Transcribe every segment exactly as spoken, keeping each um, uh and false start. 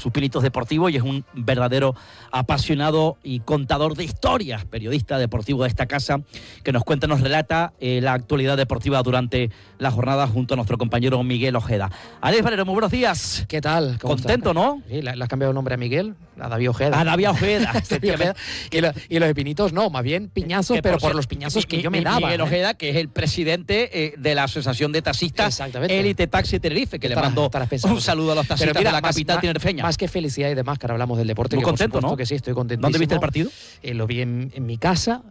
sus pinitos deportivos y es un verdadero apasionado y contador de historias, periodista deportivo de esta casa, que nos cuenta, nos relata eh, la actualidad deportiva durante la jornada junto a nuestro compañero Miguel Ojeda. Alex Valero, muy buenos días. ¿Qué tal? ¿Contento, estás? ¿no? Sí, le, le has cambiado el nombre a Miguel, a David Ojeda. A David Ojeda. David Ojeda. Y, lo, y los de pinitos no, más bien piñazos, que pero por, por los piñazos que mi, yo me mi, daba. Miguel Ojeda, ¿eh? Que es el presidente eh, de la Asociación de Taxistas Élite Taxi Tenerife, que le mando un saludo a los taxistas mira, de la más, capital más, tinerfeña. Más que felicidad y demás, que ahora hablamos del deporte. Muy que contento, por ¿no? Que sí, estoy contentísimo. ¿Dónde viste el partido? Eh, lo vi en, en mi casa,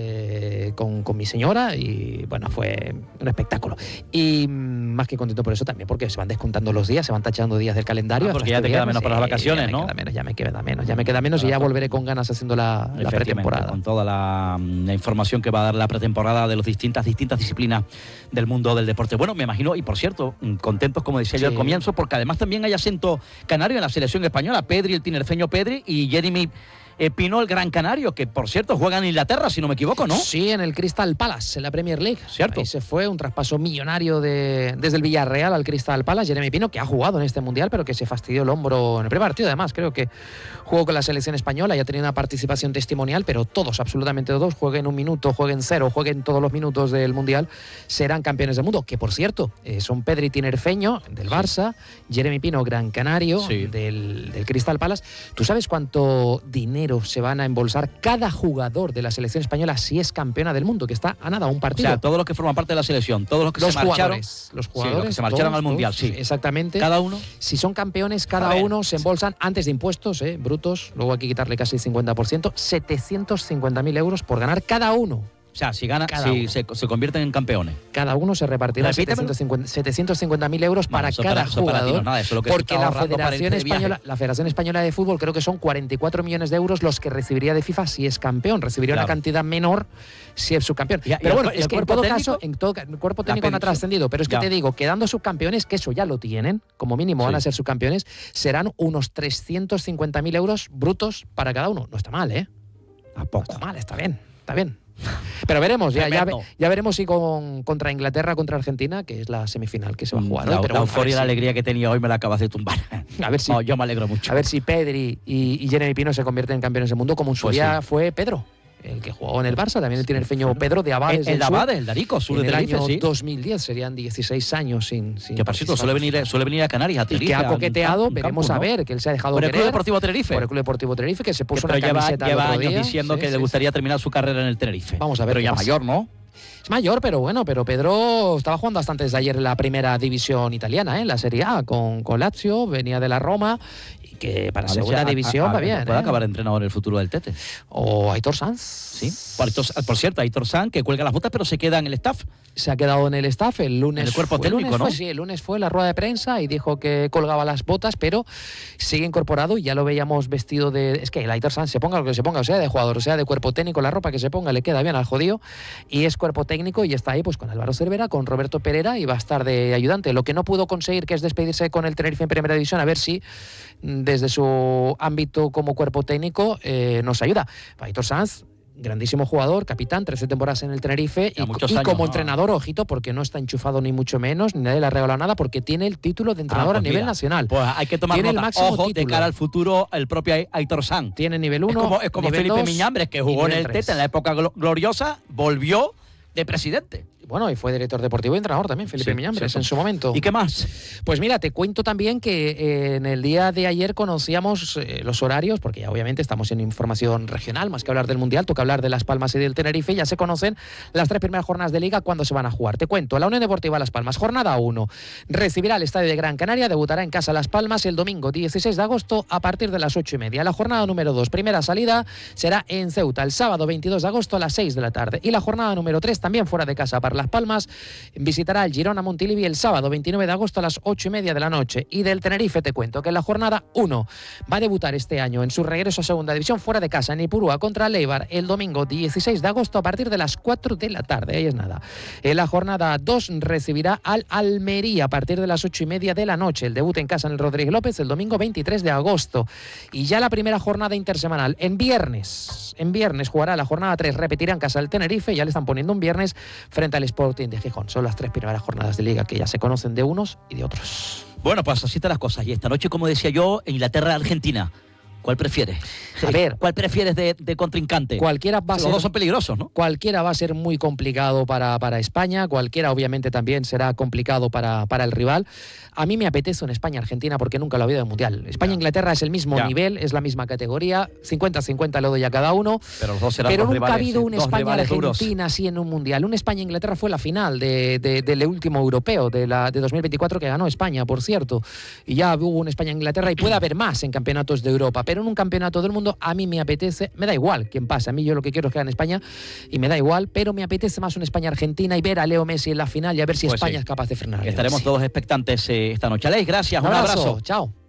eh, con, con mi señora, y bueno, fue un espectáculo. Y más que contento por eso también, porque se van descontando los días, se van tachando días del calendario. Ah, porque ya te queda menos para las vacaciones, eh, ¿no? Ya me, ya me queda menos, ya me queda menos y ya volveré con ganas haciendo la, la pretemporada. Con toda la, la información que va a dar la pretemporada de las distintas, distintas disciplinas del mundo del deporte. Bueno, me imagino, y por cierto, contentos, como decía sí. yo al comienzo, porque además también hay acento canario en la selección española. Pedri, el tinerfeño Pedri, y Jeremy Eh, Pino, el Gran Canario, que por cierto juega en Inglaterra, si no me equivoco, ¿no? Sí, en el Crystal Palace, en la Premier League. Cierto. Ahí se fue un traspaso millonario de, desde el Villarreal al Crystal Palace. Jeremy Pino, que ha jugado en este Mundial, pero que se fastidió el hombro en el primer partido, además. Creo que jugó con la selección española y ha tenido una participación testimonial, pero todos, absolutamente todos, jueguen un minuto, jueguen cero, jueguen todos los minutos del Mundial, serán campeones del mundo. Que por cierto, eh, son Pedri tinerfeño, del Barça, sí. Jeremy Pino, Gran Canario, sí. del, del Crystal Palace. ¿Tú sabes cuánto dinero se van a embolsar cada jugador de la selección española si es campeona del mundo? Que está a nada, un partido. O sea, todos los que forman parte de la selección, todos los que los se marcharon. Jugadores, los jugadores. Sí, los que se marcharon todos, al Mundial, todos, sí. Exactamente. Cada uno. Si son campeones, cada uno se embolsan, antes de impuestos, eh, brutos, luego hay que quitarle casi el cincuenta por ciento, setecientos cincuenta mil euros por ganar cada uno. O sea, si gana, si se, se convierten en campeones. Cada uno se repartirá setecientos cincuenta mil euros para no, cada para, jugador. Para no, nada, eso lo que porque la Federación Española, la Federación Española de Fútbol, creo que son cuarenta y cuatro millones de euros los que recibiría de FIFA si es campeón. Recibiría claro. una cantidad menor si es subcampeón. Y, pero y bueno, el, es que en todo técnico, caso, en todo el cuerpo técnico no ha trascendido. Pero es que ya. te digo, quedando subcampeones, que eso ya lo tienen, como mínimo sí. van a ser subcampeones, serán unos trescientos cincuenta mil euros brutos para cada uno. No está mal, ¿eh? ¿A poco? No está mal, está bien, está bien. Pero veremos, ya, ya, ya veremos si con, contra Inglaterra, contra Argentina, que es la semifinal que se va a jugar. La, ¿no? Pero la bueno, euforia y la si... alegría que tenía hoy me la acabas de tumbar. A ver si, no, yo me alegro mucho. A ver si Pedri y, y Jeremy Pino se convierten en campeones del mundo, como en su pues día sí. fue Pedro, el que jugó en el Barça, también el tinerfeño Pedro de Abades. El, el de Abades, el Darico, sur en de Tenerife, el año sí. dos mil diez, serían dieciséis años sin, sin que por cierto suele venir, suele venir a Canarias, a Tenerife. Y que ha coqueteado, un veremos campo, a ver, ¿no? que él se ha dejado por el querer. Club Deportivo Tenerife. Por el Club Deportivo Tenerife, que se puso que, una lleva, camiseta lleva el otro años día. diciendo sí, que sí, le gustaría sí. terminar su carrera en el Tenerife. Vamos a ver. Pero ya pasa. mayor, ¿no? Es mayor, pero bueno, pero Pedro estaba jugando hasta antes de ayer en la primera división italiana, ¿eh? La Serie A, con, con Lazio, venía de la Roma, y que para a segunda a, división a, a, va bien. Puede ¿eh? acabar entrenador en el futuro del Tete. O Aitor Sanz. Sí, por, por cierto, Aitor Sanz, que cuelga las botas, pero se queda en el staff. Se ha quedado en el staff el lunes. En el cuerpo fue, técnico, el lunes ¿no? Fue, sí, el lunes fue la rueda de prensa y dijo que colgaba las botas, pero sigue incorporado y ya lo veíamos vestido de... Es que el Aitor Sanz se ponga lo que se ponga, o sea de jugador, o sea de cuerpo técnico, la ropa que se ponga le queda bien al jodido, y es cuerpo técnico y está ahí pues con Álvaro Cervera, con Roberto Pereira, y va a estar de ayudante. Lo que no pudo conseguir, que es despedirse con el Tenerife en Primera División, a ver si desde su ámbito como cuerpo técnico eh, nos ayuda. Aitor Sanz, grandísimo jugador, capitán, trece temporadas en el Tenerife, y, y años, como ¿no? entrenador, ojito, porque no está enchufado ni mucho menos, ni nadie le ha regalado nada, porque tiene el título de entrenador ah, pues a nivel mira, nacional. Pues hay que tomar tiene nota. El máximo Ojo, título. De cara al futuro, el propio Aitor Sanz. Tiene nivel uno, es como, es como Felipe dos, Miñambres, que jugó en el Tete en la época gloriosa, volvió de presidente. Bueno, y fue director deportivo y entrenador también, Felipe sí, Miñambres, sí, en su momento. ¿Y qué más? Pues mira, te cuento también que eh, en el día de ayer conocíamos eh, los horarios, porque ya obviamente estamos en información regional, más que hablar del Mundial, toca hablar de Las Palmas y del Tenerife, ya se conocen las tres primeras jornadas de Liga, cuándo se van a jugar. Te cuento, la Unión Deportiva Las Palmas, jornada uno, recibirá el Estadio de Gran Canaria, debutará en casa Las Palmas el domingo dieciséis de agosto a partir de las ocho y media. La jornada número dos, primera salida, será en Ceuta el sábado veintidós de agosto a las seis de la tarde. Y la jornada número tres, también fuera de casa para Las Palmas, visitará el Girona Montilivi el sábado veintinueve de agosto a las ocho y media de la noche. Y del Tenerife te cuento que en la jornada uno va a debutar este año en su regreso a segunda división fuera de casa en Ipurúa contra Leibar el domingo dieciséis de agosto a partir de las cuatro de la tarde. Ahí es nada. En la jornada dos recibirá al Almería a partir de las ocho y media de la noche. El debut en casa en el Rodríguez López el domingo veintitrés de agosto. Y ya la primera jornada intersemanal en viernes. En viernes jugará la jornada tres, repetirá en casa el Tenerife, ya le están poniendo un viernes frente al Sporting de Gijón. Son las tres primeras jornadas de Liga que ya se conocen de unos y de otros. Bueno, pues así están las cosas. Y esta noche, como decía yo, Inglaterra-Argentina. ¿Cuál prefieres? A ver, ¿cuál prefieres de, de contrincante? Cualquiera va a Los ser, dos son peligrosos, ¿no? Cualquiera va a ser muy complicado para, para España, cualquiera obviamente también será complicado para, para el rival. A mí me apetece un España-Argentina porque nunca lo ha habido en Mundial. España-Inglaterra es el mismo ya. nivel, es la misma categoría, cincuenta cincuenta lo doy a cada uno, pero, los dos serán pero dos nunca rivales, ha habido sí, un dos rivales España-Argentina así en un Mundial. Un España-Inglaterra fue la final de, de, del último europeo, de, la, de dos mil veinticuatro, que ganó España, por cierto. Y ya hubo un España-Inglaterra y puede haber más en campeonatos de Europa, pero en un campeonato del mundo a mí me apetece, me da igual quién pase, a mí yo lo que quiero es que gane España y me da igual, pero me apetece más un España-Argentina y ver a Leo Messi en la final y a ver si pues España sí. es capaz de frenar. Estaremos sí. todos expectantes eh, esta noche. Aleix, gracias, un, un abrazo. un abrazo. Chao.